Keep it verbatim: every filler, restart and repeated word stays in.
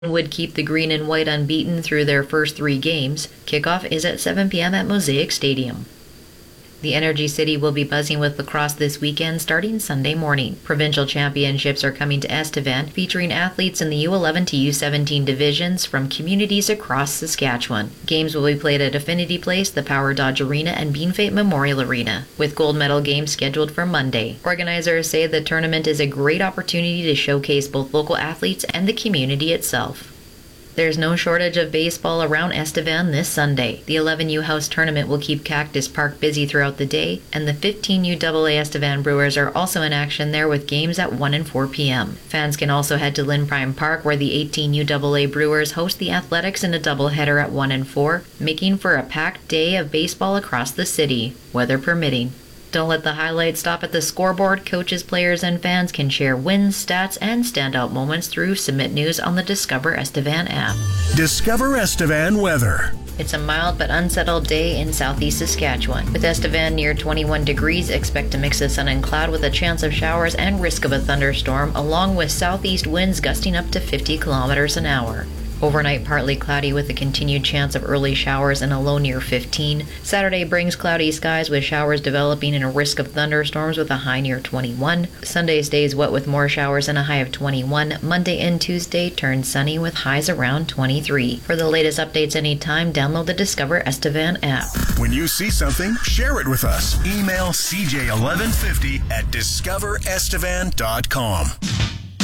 would keep the green and white unbeaten through their first three games. Kickoff is at seven p.m. at Mosaic Stadium. The Energy City will be buzzing with lacrosse this weekend starting Sunday morning. Provincial championships are coming to Estevan, featuring athletes in the U eleven to U seventeen divisions from communities across Saskatchewan. Games will be played at Affinity Place, the Power Dodge Arena, and Bean Fate Memorial Arena, with gold medal games scheduled for Monday. Organizers say the tournament is a great opportunity to showcase both local athletes and the community itself. There's no shortage of baseball around Estevan this Sunday. The eleven U House tournament will keep Cactus Park busy throughout the day, and the fifteen U A A Estevan Brewers are also in action there with games at one and four p.m. Fans can also head to Lynn Prime Park, where the eighteen U A A Brewers host the Athletics in a doubleheader at one and four, making for a packed day of baseball across the city, weather permitting. Don't let the highlights stop at the scoreboard. Coaches, players, and fans can share wins, stats, and standout moments through Submit News on the Discover Estevan app. Discover Estevan weather. It's a mild but unsettled day in southeast Saskatchewan. With Estevan near twenty-one degrees, expect a mix of sun and cloud with a chance of showers and risk of a thunderstorm, along with southeast winds gusting up to fifty kilometers an hour. Overnight, partly cloudy with a continued chance of early showers and a low near fifteen. Saturday brings cloudy skies with showers developing and a risk of thunderstorms with a high near twenty-one. Sunday stays wet with more showers and a high of twenty-one. Monday and Tuesday turn sunny with highs around twenty-three. For the latest updates anytime, download the Discover Estevan app. When you see something, share it with us. Email c j eleven fifty at discover estevan dot com.